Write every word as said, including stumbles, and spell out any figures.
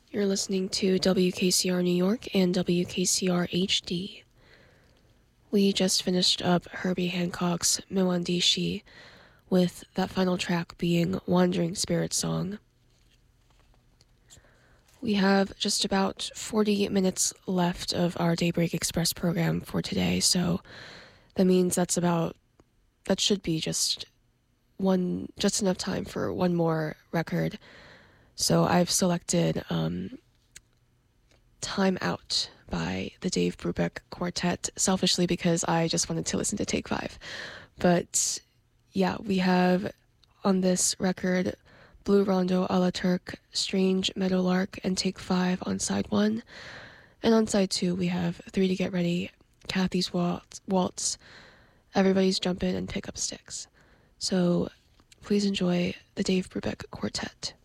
You're listening to W K C R New York and W K C R H D. We just finished up Herbie Hancock's Mwandishi, with that final track being Wandering Spirit Song. We have just about forty minutes left of our Daybreak Express program for today, so that means that's about, that should be just one, just enough time for one more record. So I've selected um, Time Out by the Dave Brubeck Quartet, selfishly because I just wanted to listen to Take Five. But yeah, we have on this record Blue Rondo a la Turk, Strange Meadowlark, and Take Five on side one. And on side two, we have Three to Get Ready, Kathy's Waltz, Waltz Everybody's Jumpin', and Pick Up Sticks. So please enjoy the Dave Brubeck Quartet.